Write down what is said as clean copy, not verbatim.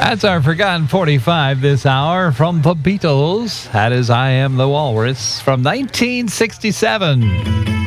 That's our Forgotten 45 this hour from the Beatles. That is I Am the Walrus from 1967.